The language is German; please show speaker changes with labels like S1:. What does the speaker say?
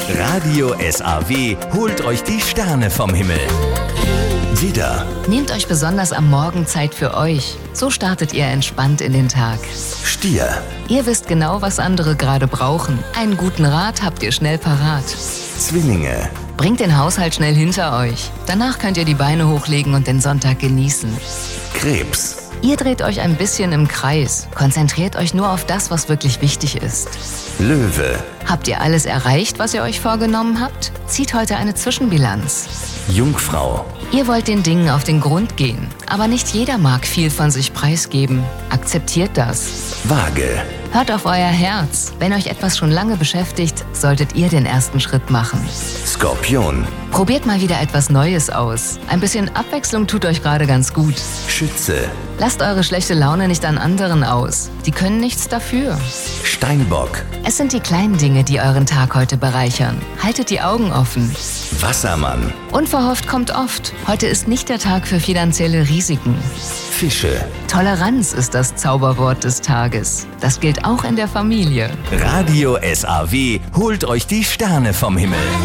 S1: Radio SAW holt euch die Sterne vom Himmel. Widder,
S2: Nehmt euch besonders am Morgen Zeit für euch. So startet ihr entspannt in den Tag.
S1: Stier,
S2: Ihr wisst genau, was andere gerade brauchen. Einen guten Rat habt ihr schnell parat.
S1: Zwillinge,
S2: Bringt den Haushalt schnell hinter euch. Danach könnt ihr die Beine hochlegen und den Sonntag genießen.
S1: Krebs,
S2: Ihr dreht euch ein bisschen im Kreis. Konzentriert euch nur auf das, was wirklich wichtig ist.
S1: Löwe,
S2: Habt ihr alles erreicht, was ihr euch vorgenommen habt? Zieht heute eine Zwischenbilanz.
S1: Jungfrau,
S2: Ihr wollt den Dingen auf den Grund gehen. Aber nicht jeder mag viel von sich preisgeben. Akzeptiert das.
S1: Waage,
S2: Hört auf euer Herz. Wenn euch etwas schon lange beschäftigt, solltet ihr den ersten Schritt machen.
S1: Skorpion,
S2: Probiert mal wieder etwas Neues aus. Ein bisschen Abwechslung tut euch gerade ganz gut.
S1: Schütze,
S2: Lasst eure schlechte Laune nicht an anderen aus. Die können nichts dafür.
S1: Steinbock,
S2: Es sind die kleinen Dinge, die euren Tag heute bereichern. Haltet die Augen offen.
S1: Wassermann,
S2: Unverhofft kommt oft. Heute ist nicht der Tag für finanzielle Risiken.
S1: Fische.
S2: Toleranz ist das Zauberwort des Tages. Das gilt auch in der Familie.
S1: Radio SAW holt euch die Sterne vom Himmel.